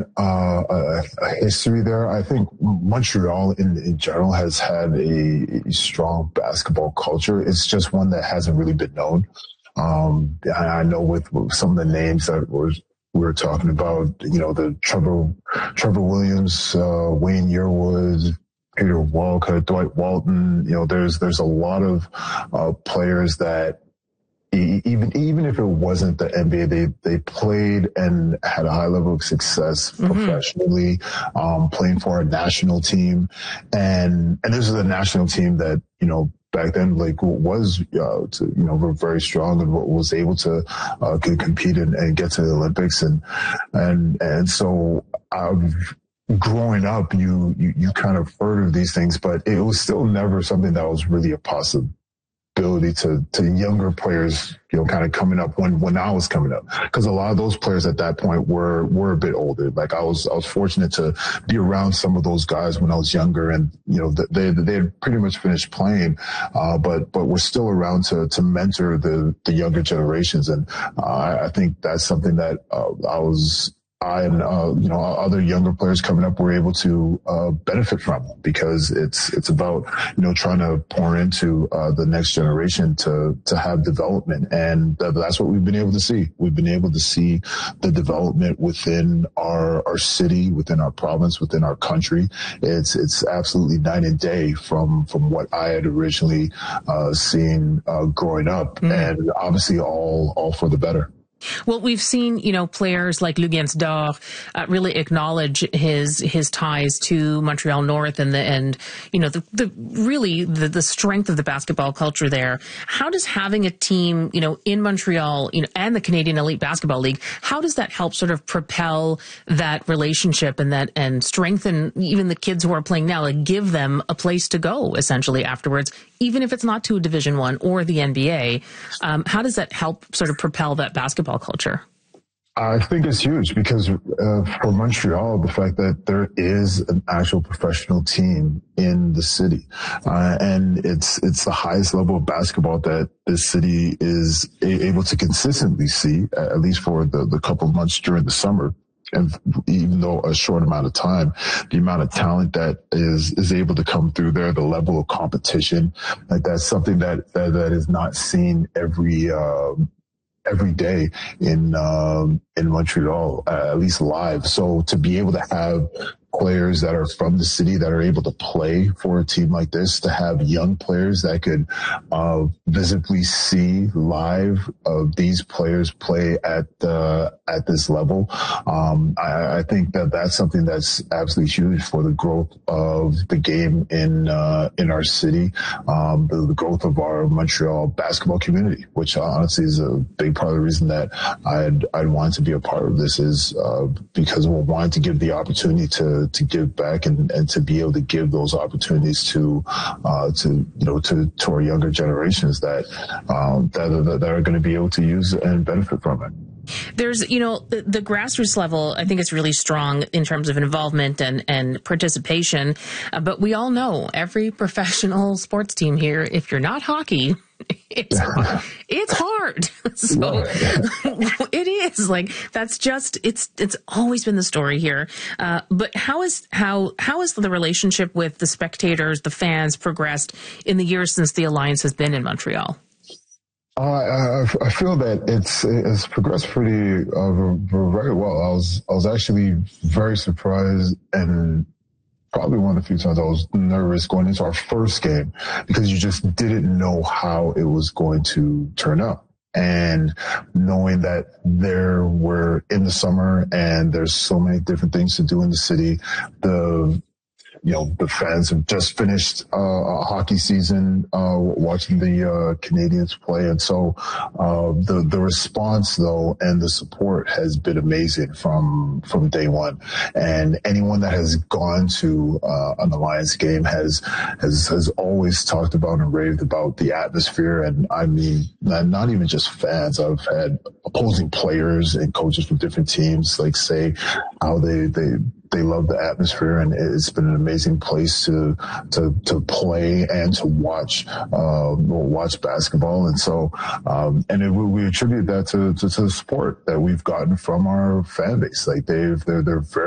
a history there. I think Montreal in general has had a strong basketball culture. It's just one that hasn't really been known. I know with some of the names that we were talking about, the Trevor Williams, Wayne Yearwood, Peter Walcott, Dwight Walton. There's a lot of players that even if it wasn't the NBA, they played and had a high level of success professionally, playing for a national team, and this is a national team that back then was were very strong and was able to compete and get to the Olympics, and so growing up, you kind of heard of these things, but it was still never something that was really a possibility to younger players, kind of coming up when I was coming up, because a lot of those players at that point were a bit older. Like I was fortunate to be around some of those guys when I was younger, and they had pretty much finished playing, but we're still around to mentor the younger generations, and I think that's something that I and other younger players coming up were able to benefit from, because it's about trying to pour into the next generation to have development, and that's what we've been able to see. We've been able to see the development within our city, within our province, within our country. It's absolutely night and day from what I had originally seen growing up, and obviously all for the better. Well, we've seen, players like Luguentz Dore really acknowledge his ties to Montreal North and the strength of the basketball culture there. How does having a team, in Montreal, and the Canadian Elite Basketball League, how does that help sort of propel that relationship and strengthen even the kids who are playing now, like give them a place to go essentially afterwards, even if it's not to a Division I or the NBA? How does that help sort of propel that basketball culture? I think it's huge, because for Montreal, the fact that there is an actual professional team in the city, and it's the highest level of basketball that this city is able to consistently see, at least for the couple of months during the summer. And even though a short amount of time, the amount of talent that is able to come through there, the level of competition, that's something that is not seen every day in Montreal, at least live. So to be able to have players that are from the city that are able to play for a team like this, to have young players that could visibly see live these players play at this level, I think that's something that's absolutely huge for the growth of the game in our city, the growth of our Montreal basketball community, which honestly is a big part of the reason that I'd want to be a part of this, is because we wanted to give the opportunity to give back and to be able to give those opportunities to our younger generations that are going to be able to use and benefit from it. There's, the grassroots level, I think it's really strong in terms of involvement and participation. But we all know every professional sports team here, if you're not hockey, it's hard. So it is that's just, it's always been the story here. But how is the relationship with the spectators, the fans progressed in the years since the Alliance has been in Montreal? I feel that it's progressed pretty very well. I was actually very surprised, and probably one of the few times I was nervous going into our first game, because you just didn't know how it was going to turn out. And knowing that there were in the summer and there's so many different things to do in the city, the fans have just finished a hockey season, watching the Canadians play. And so the response, though, and the support has been amazing from day one. And anyone that has gone to an Alliance game has always talked about and raved about the atmosphere. And I mean, not even just fans. I've had opposing players and coaches from different teams say how they love the atmosphere, and it's been an amazing place to play and to watch basketball. And so, we attribute that to the support that we've gotten from our fan base. They're very